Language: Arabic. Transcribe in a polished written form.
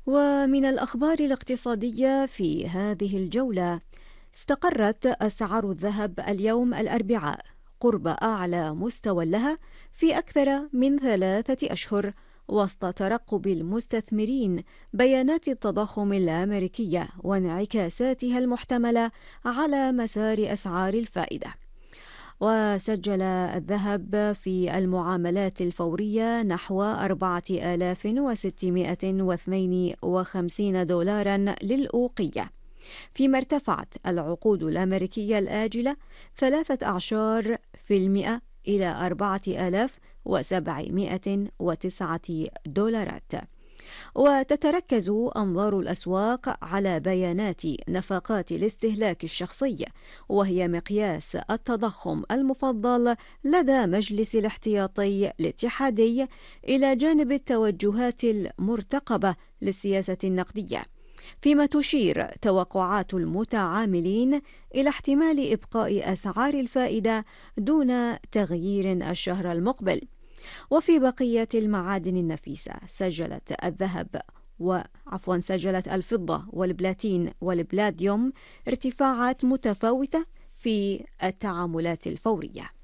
ومن الأخبار الاقتصادية في هذه الجولة، استقرت أسعار الذهب اليوم الأربعاء قرب أعلى مستوى لها في أكثر من 3 أشهر، وسط ترقب المستثمرين بيانات التضخم الأمريكية وانعكاساتها المحتملة على مسار أسعار الفائدة. وسجل الذهب في المعاملات الفورية نحو 4652 دولارا للأوقية، فيما ارتفعت العقود الأمريكية الآجلة 13% إلى 4709 دولارات. وتتركز أنظار الأسواق على بيانات نفقات الاستهلاك الشخصي، وهي مقياس التضخم المفضل لدى مجلس الاحتياطي الاتحادي، إلى جانب التوجهات المرتقبة للسياسة النقدية، فيما تشير توقعات المتعاملين إلى احتمال إبقاء أسعار الفائدة دون تغيير الشهر المقبل. وفي بقية المعادن النفيسة، سجلت الفضة والبلاتين والبلاديوم ارتفاعات متفاوتة في التعاملات الفورية.